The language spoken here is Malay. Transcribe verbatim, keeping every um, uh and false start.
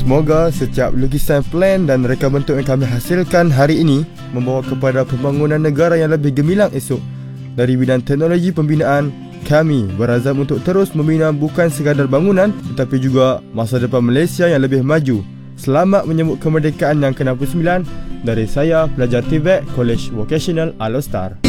Semoga setiap lukisan plan dan reka bentuk yang kami hasilkan hari ini membawa kepada pembangunan negara yang lebih gemilang esok. Dari bidang teknologi pembinaan, kami berazam untuk terus membina bukan sekadar bangunan tetapi juga masa depan Malaysia yang lebih maju. Selamat menyambut kemerdekaan yang ke enam puluh sembilan dari saya, pelajar T V E T, College Vocational Alor Setar.